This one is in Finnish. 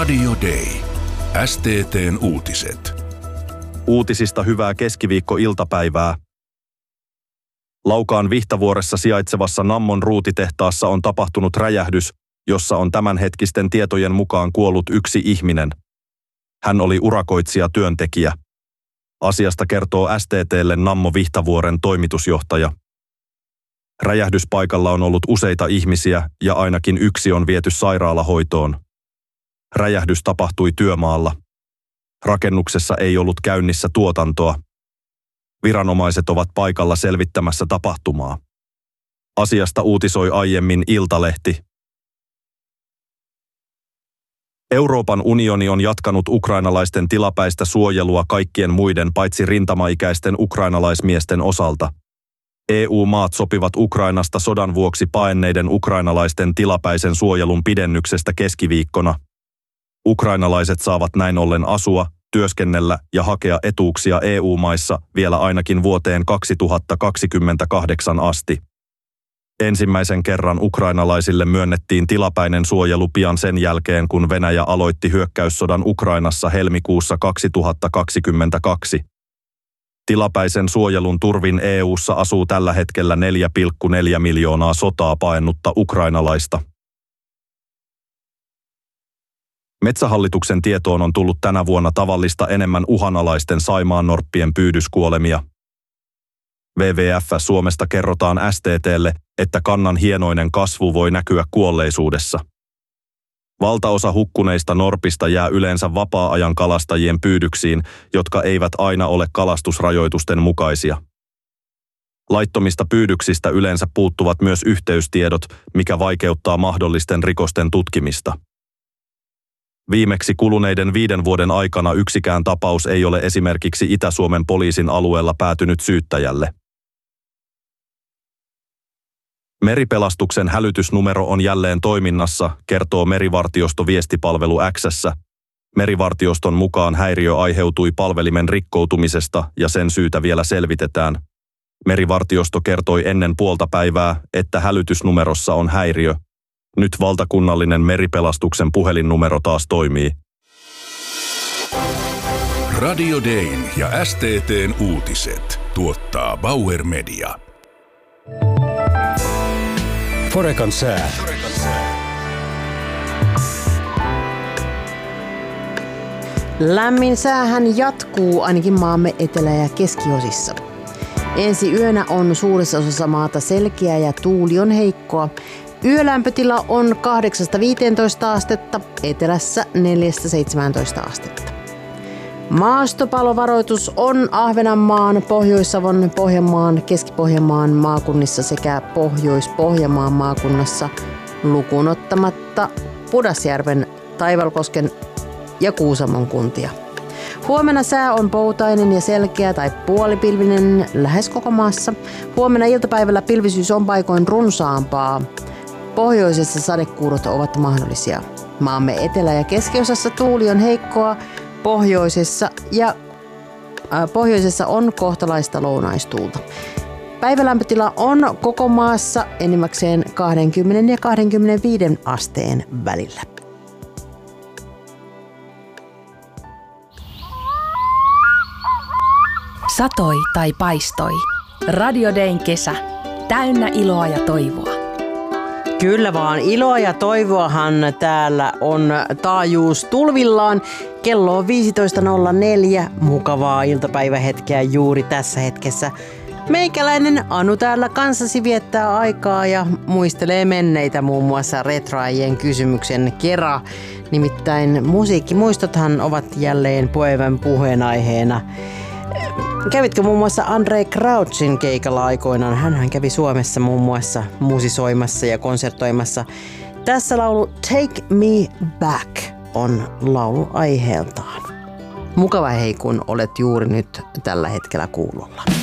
Radio Day. STT:n uutiset. Uutisista hyvää keskiviikko-iltapäivää. Laukaan Vihtavuoressa sijaitsevassa Nammon ruutitehtaassa on tapahtunut räjähdys, jossa on tämänhetkisten tietojen mukaan kuollut yksi ihminen. Hän oli urakoitsija-työntekijä. Asiasta kertoo STT:lle Nammo Vihtavuoren toimitusjohtaja. Räjähdyspaikalla on ollut useita ihmisiä ja ainakin yksi on viety sairaalahoitoon. Räjähdys tapahtui työmaalla. Rakennuksessa ei ollut käynnissä tuotantoa. Viranomaiset ovat paikalla selvittämässä tapahtumaa. Asiasta uutisoi aiemmin Iltalehti. Euroopan unioni on jatkanut ukrainalaisten tilapäistä suojelua kaikkien muiden paitsi rintamaikäisten ukrainalaismiesten osalta. EU-maat sopivat Ukrainasta sodan vuoksi paenneiden ukrainalaisten tilapäisen suojelun pidennyksestä keskiviikkona. Ukrainalaiset saavat näin ollen asua, työskennellä ja hakea etuuksia EU-maissa vielä ainakin vuoteen 2028 asti. Ensimmäisen kerran ukrainalaisille myönnettiin tilapäinen suojelu pian sen jälkeen, kun Venäjä aloitti hyökkäyssodan Ukrainassa helmikuussa 2022. Tilapäisen suojelun turvin EU:ssa asuu tällä hetkellä 4,4 miljoonaa sotaa paennutta ukrainalaista. Metsähallituksen tietoon on tullut tänä vuonna tavallista enemmän uhanalaisten saimaannorppien pyydyskuolemia. WWF Suomesta kerrotaan STT:lle, että kannan hienoinen kasvu voi näkyä kuolleisuudessa. Valtaosa hukkuneista norpista jää yleensä vapaa-ajan kalastajien pyydyksiin, jotka eivät aina ole kalastusrajoitusten mukaisia. Laittomista pyydyksistä yleensä puuttuvat myös yhteystiedot, mikä vaikeuttaa mahdollisten rikosten tutkimista. Viimeksi kuluneiden 5 vuoden aikana yksikään tapaus ei ole esimerkiksi Itä-Suomen poliisin alueella päätynyt syyttäjälle. Meripelastuksen hälytysnumero on jälleen toiminnassa, kertoo Merivartiosto viestipalvelu X:ssä. Merivartioston mukaan häiriö aiheutui palvelimen rikkoutumisesta ja sen syytä vielä selvitetään. Merivartiosto kertoi ennen puolta päivää, että hälytysnumerossa on häiriö. Nyt valtakunnallinen meripelastuksen puhelinnumero taas toimii. Radio Dayn ja STT:n uutiset tuottaa Bauer Media. Forekan sää. Lämmin säähän jatkuu ainakin maamme etelä- ja keskiosissa. Ensi yönä on suuressa osassa maata selkeä ja tuuli on heikkoa. Yölämpötila on 8-15 astetta, etelässä 4-17 astetta. Maastopallovaroitus on Ahvenanmaan, Pohjois-Savon, Pohjanmaan, Keski-Pohjanmaan maakunnissa sekä Pohjois-Pohjanmaan maakunnassa lukuun ottamatta Pudasjärven, Taivalkosken ja Kuusamon kuntia. Huomenna sää on poutainen ja selkeä tai puolipilvinen lähes koko maassa. Huomenna iltapäivällä pilvisyys on paikoin runsaampaa. Pohjoisessa sadekuurot ovat mahdollisia. Maamme etelä- ja keskiosassa tuuli on heikkoa. Pohjoisessa on kohtalaista lounaistuulta. Päivälämpötila on koko maassa enimmäkseen 20 ja 25 asteen välillä. Satoi tai paistoi. Radio Dayn kesä. Täynnä iloa ja toivoa. Kyllä vaan, iloa ja toivoahan täällä on taajuus tulvillaan. Kello on 15.04, mukavaa iltapäivähetkeä juuri tässä hetkessä. Meikäläinen Anu täällä kanssasi viettää aikaa ja muistelee menneitä muun muassa retroajien kysymyksen kera. Nimittäin musiikkimuistothan ovat jälleen päivän puheenaiheena. Kävitkö muun muassa Andre Crouchin keikalla aikoinaan? Hänhän kävi Suomessa muun muassa musisoimassa ja konsertoimassa. Tässä laulu Take Me Back on laulu aiheeltaan. Mukava hei, kun olet juuri nyt tällä hetkellä kuulolla.